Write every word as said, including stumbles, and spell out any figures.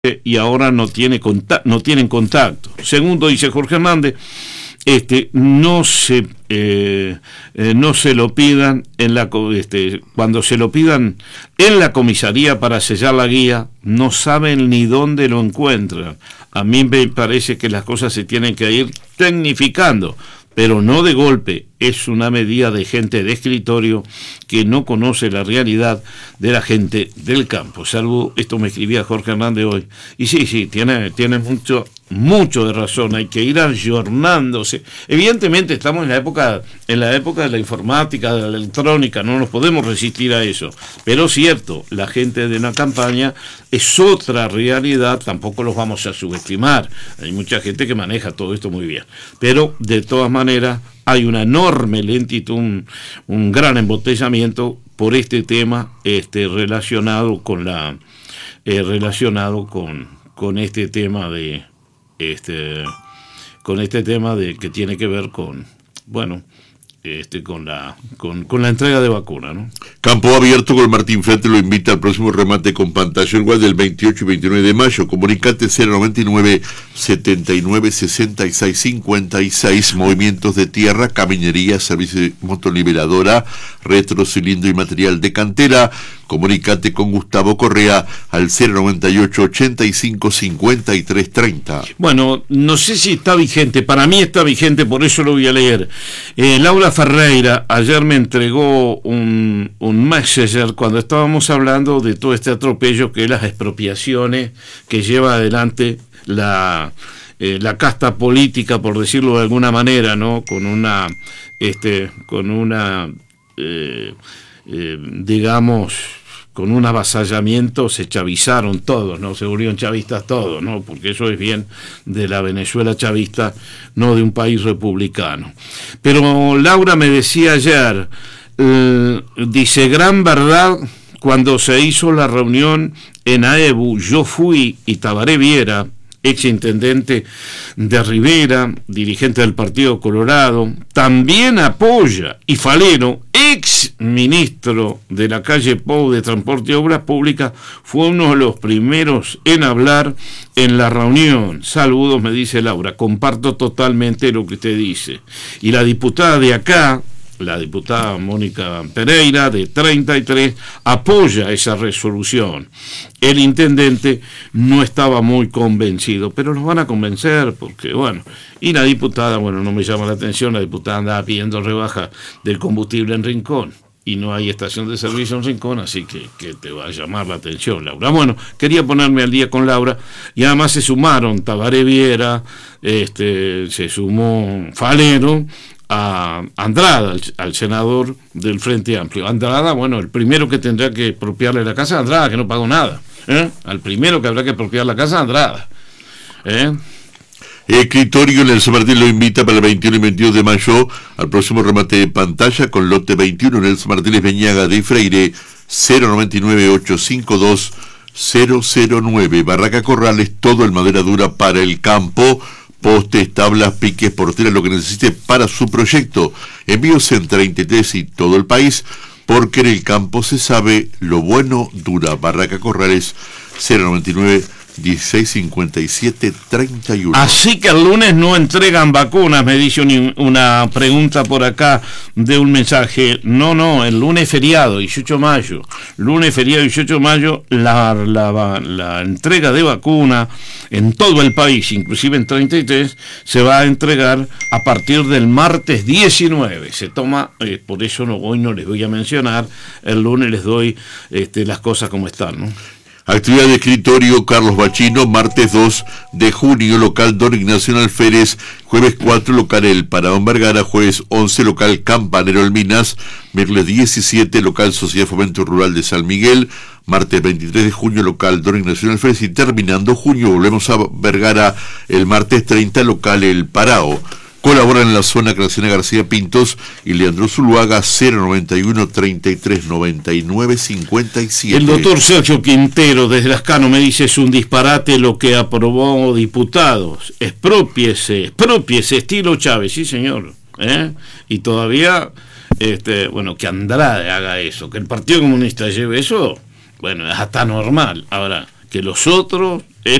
y ahora no tiene contacto, no tienen contacto. Segundo, dice Jorge Hernández, este no se eh, eh, no se lo pidan en la este, cuando se lo pidan en la comisaría para sellar la guía, no saben ni dónde lo encuentran. A mí me parece que las cosas se tienen que ir tecnificando, pero no de golpe. Es una medida de gente de escritorio que no conoce la realidad de la gente del campo. Salvo, esto me escribía Jorge Hernández hoy. Y sí, sí, tiene, tiene mucho, mucho de razón. Hay que ir ayornándose. Evidentemente estamos en la época, en la época de la informática, de la electrónica, no nos podemos resistir a eso. Pero cierto, la gente de una campaña es otra realidad, tampoco los vamos a subestimar. Hay mucha gente que maneja todo esto muy bien. Pero de todas maneras, hay una enorme lentitud, un, un gran embotellamiento por este tema este, relacionado con la eh, relacionado con, con este tema de este con este tema de que tiene que ver con bueno este con la con, con la entrega de vacuna, ¿no? Campo Abierto con Martín Frete lo invita al próximo remate con pantalla igual del veintiocho y veintinueve de mayo. Comunicate cero noventa y nueve, setenta y nueve, sesenta y seis, cincuenta y seis. Movimientos de tierra, caminería, servicio de motoniveladora, retro, cilindro y material de cantera. Comunicate con Gustavo Correa al cero noventa y ocho, ochenta y cinco, cincuenta y tres, treinta. Bueno, no sé si está vigente, para mí está vigente, por eso lo voy a leer. Eh, Laura Ferreira ayer me entregó un, un messenger cuando estábamos hablando de todo este atropello que es las expropiaciones que lleva adelante la, eh, la casta política, por decirlo de alguna manera, ¿no? Con una, este, con una, eh, eh, digamos, con un avasallamiento se chavizaron todos, ¿no? Se volvieron chavistas todos, ¿no? Porque eso es bien de la Venezuela chavista, no de un país republicano. Pero Laura me decía ayer, eh, dice, gran verdad, cuando se hizo la reunión en AEBU, yo fui y Tabaré Viera, ex intendente de Rivera, dirigente del Partido Colorado, también apoya, y Falero, ex ministro de la calle Pou de Transporte y Obras Públicas, fue uno de los primeros en hablar en la reunión. Saludos, me dice Laura, comparto totalmente lo que usted dice. Y la diputada de acá, la diputada Mónica Pereira, de treinta y tres, apoya esa resolución. El intendente no estaba muy convencido, pero los van a convencer, porque, bueno, y la diputada, bueno, no me llama la atención, la diputada andaba pidiendo rebaja del combustible en Rincón, y no hay estación de servicio en Rincón, así que, que te va a llamar la atención, Laura. Bueno, quería ponerme al día con Laura, y además se sumaron Tabaré Viera, este, se sumó Falero, a Andrada, al, al senador del Frente Amplio. Andrada, bueno, el primero que tendrá que expropiarle la casa a Andrada, que no pagó nada. ¿eh? Al primero que habrá que expropiar la casa a Andrada. ¿eh? Escritorio Nelson Martín lo invita para el veintiuno y veintidós de mayo al próximo remate de pantalla con lote veintiuno. Nelson Martínez Beñaga de Freire, cero noventa y nueve, ochocientos cincuenta y dos, cero cero nueve. Barraca Corrales, todo en madera dura para el campo. Postes, tablas, piques, porteras, lo que necesite para su proyecto. Envíos en treinta y tres y todo el país, porque en el campo se sabe lo bueno dura. Barraca Corrales, cero noventa y nueve, dieciséis, cincuenta y siete, treinta y uno. Así que el lunes no entregan vacunas, me dice un, una pregunta por acá de un mensaje. No, no, el lunes feriado, dieciocho de mayo. Lunes feriado, dieciocho de mayo, la, la, la entrega de vacuna en todo el país, inclusive en treinta y tres, se va a entregar a partir del martes diecinueve. Se toma, eh, por eso no, hoy no les voy a mencionar, el lunes les doy este, las cosas como están, ¿no? Actividad de escritorio Carlos Bachino, martes dos de junio, local Don Ignacio Alférez, jueves cuatro, local El Paradón Vergara, jueves once, local Campanero El Minas, miércoles diecisiete, local Sociedad Fomento Rural de San Miguel, martes veintitrés de junio, local Don Ignacio Alférez, y terminando junio, volvemos a Vergara el martes treinta, local El Parao. Colaboran en la zona Graciela García Pintos y Leandro Zuluaga, cero noventa y uno, treinta y tres, noventa y nueve, cincuenta y siete. El doctor Sergio Quintero desde Lascano me dice, es un disparate lo que aprobó diputados. Expropiese, expropiese, estilo Chávez, sí señor. ¿eh? Y todavía, este, bueno, que Andrade haga eso, que el Partido Comunista lleve eso, bueno, es hasta normal. Ahora, que los otros